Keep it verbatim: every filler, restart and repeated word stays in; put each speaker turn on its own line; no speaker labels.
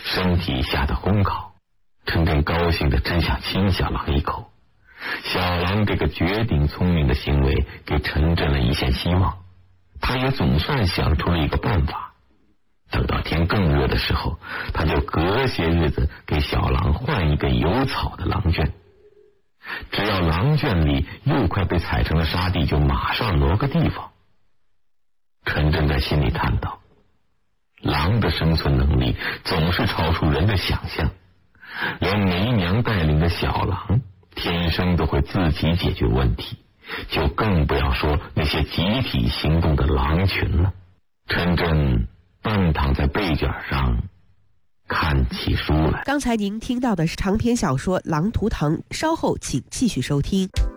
身体吓得烘烤。陈真高兴的真想亲小狼一口。小狼这个绝顶聪明的行为给陈真了一线希望，他也总算想出了一个办法。等到天更热的时候，他就隔些日子给小狼换一个有草的狼圈，只要狼圈里又快被踩成了沙地，就马上挪个地方。陈真在心里叹道，狼的生存能力总是超出人的想象，连梅娘带领的小狼天生都会自己解决问题，就更不要说那些集体行动的狼群了。陈真半躺在被卷上看起书来。
刚才您听到的是长篇小说《狼图腾》，稍后请继续收听。